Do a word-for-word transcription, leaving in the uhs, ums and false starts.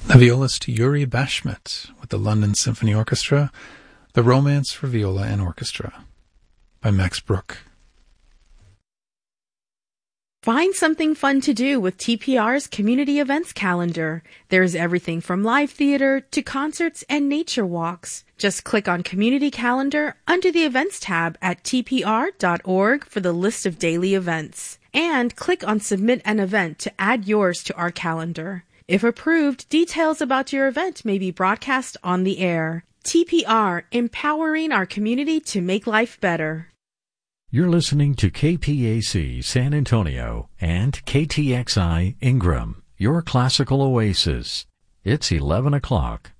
The violist Yuri Bashmet with the London Symphony Orchestra, The Romance for Viola and Orchestra by Max Bruch. Find something fun to do with T P R's community events calendar. There's everything from live theater to concerts and nature walks. Just click on Community Calendar under the Events tab at T P R dot org for the list of daily events. And click on Submit an Event to add yours to our calendar. If approved, details about your event may be broadcast on the air. T P R, empowering our community to make life better. You're listening to K P A C San Antonio and K T X I Ingram, your classical oasis. It's eleven o'clock.